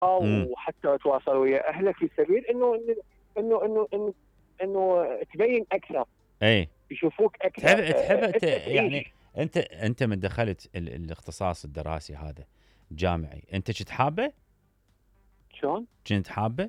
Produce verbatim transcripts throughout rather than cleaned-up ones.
امم وحتى تواصل ويا اهلك في سبيل انه انه انه انه انه تبين اكثر، اي يشوفوك اكثر، تحب تحب ت- فانت يعني تعيش. انت انت من دخلت ال... الاختصاص الدراسي هذا جامعي، انت كنت حابه؟ شلون؟ كنت حابه؟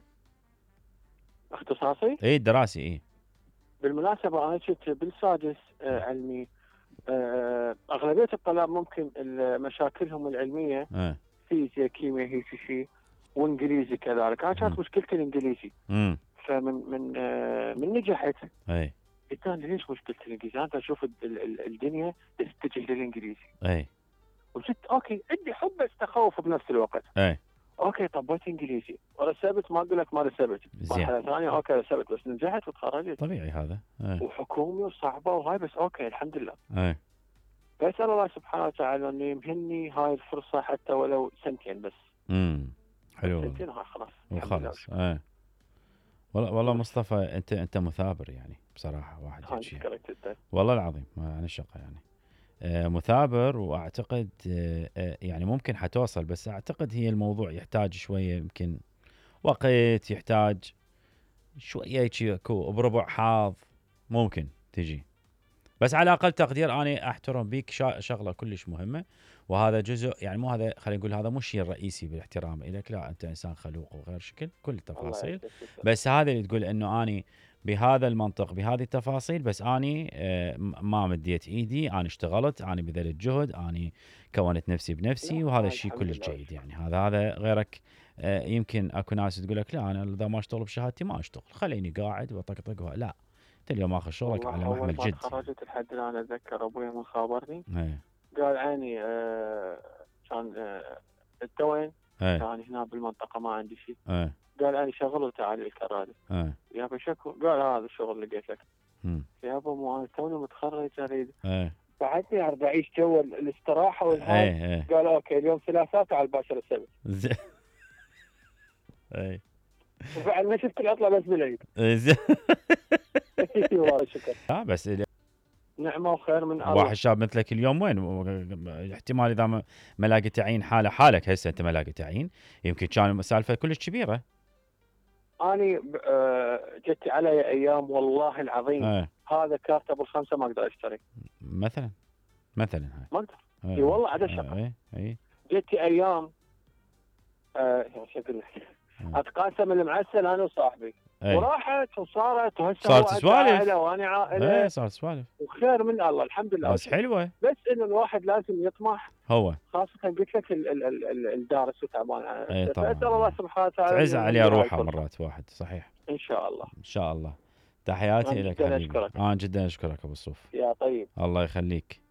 اختصاصي اي دراسي اي. بالمناسبه انا كنت بالسادس آه، علمي. آه، اغلبيه الطلاب ممكن ال- مشاكلهم العلميه اه فيزياء كيمياء هيك شيء، وانجليزي كذلك. انا كانت امم مشكلتي الانجليزي، امم فمن من آه، من نجحت اي قلت انا ليش مشكلتي الانجليزي؟ انا اشوف ال- ال- الدنيا تتجه للانجليزي، اي وجدت اوكي عندي حب بس تخوف بنفس الوقت. اي اوكي طبيت انجليزي ورسبت، ما اقول لك ما رسبت، زين مرحله ثانيه اوكي رسبت، بس نجحت وتخرجت طبيعي هذا. اي وحكومي وصعبه وهاي، بس اوكي الحمد لله. اي فاسال الله سبحانه وتعالى انه يمهني هاي الفرصه حتى ولو سنتين بس. امم بس حلو والله. سنتين هاي خلاص الحمد لله وخلاص وشكرا. اي. والله والله بس مصطفى، انت انت مثابر يعني بصراحه، واحد هاي يحكي اشكرك جدا. والله العظيم ما عن الشقه يعني. آه، مثابر، واعتقد آه، آه، يعني ممكن حتوصل، بس اعتقد هي الموضوع يحتاج شويه يمكن وقت، يحتاج شويه هيك اكو بربع حاض ممكن تجي. بس على اقل تقدير انا احترم بيك شا- شغله كلش مهمه، وهذا جزء يعني مو هذا، خلينا نقول هذا مو الشيء الرئيسي بالاحترام لك، لا انت انسان خلوق وغير شكل كل الله التفاصيل. يعزك تسلم. بس هذا اللي تقول انه اني بهذا المنطق بهذه التفاصيل، بس اني آه، م- ما مديت ايدي، انا اشتغلت، انا بذلت جهد، اني كونت نفسي بنفسي، لا وهذا هاي الشيء الحمد كلش لله جيد وشكرا. يعني. هذا هذا غيرك آه، يمكن اكو ناس تقول لك لا انا اذا ما اشتغل بشهادتي ما اشتغل، خليني قاعد وطقطق وه- لا، انت اليوم اخذ شغلك والله على اول محمل ما جد يعني. تخرجت لحد الان اتذكر ابوي من خابرني ايه قال عيني آه كان آه انت وين؟ ايه كان هنا بالمنطقه ما عندي شيء. ايه قال عيني شغل وتعال الكرادة. ايه يابا شكو؟ قال هذا الشغل اللي لقيت لك. مم. يابا مو انا توني متخرج اريد ايه بعدني اريد اعيش جو الاستراحه والهاي. ايه ايه قال اوكي اليوم ثلاثاء تعال باشر السبت. زين ايه وفعلا ما شفت العطله بس بالعيد. إيه، زين والله شكر. اه بس ال- نعمه وخير من واحد الله. شاب مثلك اليوم وين و- احتمال اذا ما ما لاقي تعيين حاله حالك هسه، انت ما لاقي تعيين، يمكن كان سالفه كلش كبيره. اني ب- آه، جت علي ايام والله العظيم ايه هذا كارت ابو الخمسه ما اقدر اشتري، مثلا مثلا هاي. ما اقدر. ايه اي والله عاد ايه الشقه. ايه ايه جت ايام آه شو اقول لك، ايه اتقاسم المعسل انا وصاحبي، ايه. وراحت وصارت وهسه هو صارت عنده سوالف. عائله وانا ايه عائله صارت سوالف. وخير من الله الحمد لله بس وشكرا. حلوه. بس انه الواحد لازم يطمح، هو خاصه قلت لك ال- ال- ال- ال- الدارس وتعبان على ايه نفسه. طبعا فاسال الله ايه. سبحانه وتعالى تعز انه عليها يمني هاي روحها الفرصه مرات واحد صحيح. ان شاء الله. ان شاء الله. تحياتي انا لك جدا حبيبي، اشكرك انا جدا اشكرك ابو الصوف. يا طيب. الله يخليك.